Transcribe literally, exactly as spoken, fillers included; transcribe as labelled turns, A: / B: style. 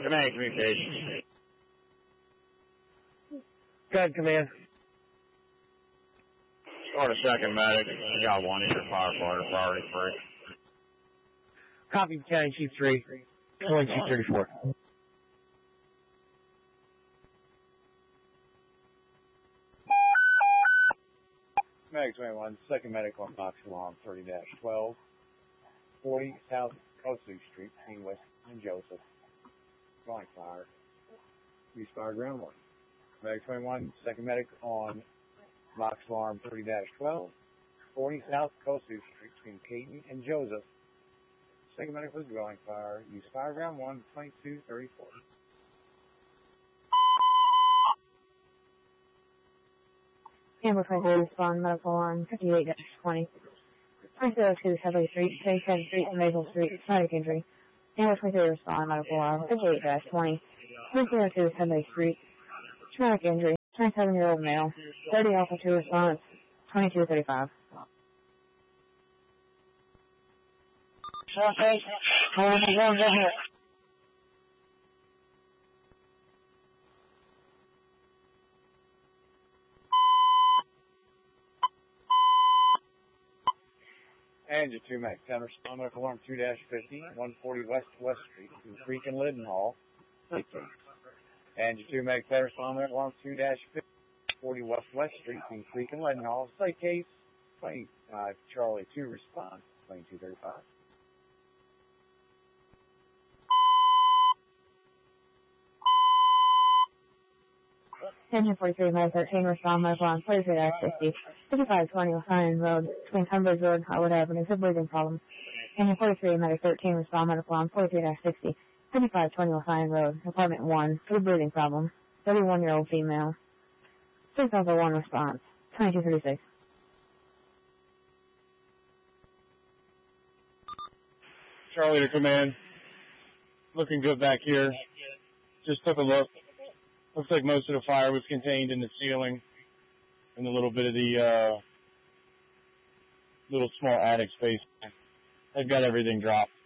A: Command communication.
B: Go ahead, Command.
A: Start a second medic. You got one of your firefighter priority three.
B: Copy, Battalion Chief three. Calling Chief thirty-four.
C: Medic twenty-one, second medic on box alarm thirty dash twelve, forty South Coastley Street, between West and Joseph. Drawing fire. Use fire ground one. Medic twenty-one, second medic on box alarm thirty dash twelve, forty South Coastley Street, between Caton and Joseph. Second medic was drawing fire. Use fire ground one, twenty-two thirty-four.
D: Amber twenty-three, respond, medical alarm fifty-eight dash twenty. twenty-two oh two, Headley Street, thirty-seventh Street, and Maple Street, traumatic injury. Amber twenty-three, respond, medical alarm fifty-eight dash twenty. twenty-two oh two, Headley Street, traumatic injury, twenty-seven-year-old male. thirty Alpha two response, twenty-two thirty-five.
E: Okay, hold on, go ahead.
C: And your two medic, ten respond medical alarm two dash fifty, one forty West West Street, between Creek and Lidenhall. And your two medic, ten respond medical alarm two dash fifty, forty West West Street, between Creek and Lidenhall. Site case, twenty-five Charlie two response, twenty-two thirty-five.
D: Engine forty-three, Med thirteen, respond, medical alarm forty-three dash sixty. fifty-five twenty, Lafayette Road, between Tunbridge Road and Howard Avenue, it's a breathing problem. Engine forty-three, Med thirteen, respond, medical alarm forty-three dash sixty. fifty-five twenty, Lafayette Road, apartment one, food breathing problem. thirty-one-year-old female. six Alpha one response, twenty-two thirty-six.
B: Charlie to command. Looking good back here. Just took a look. Looks like most of the fire was contained in the ceiling and a little bit of the uh, little small attic space. I've got everything dropped.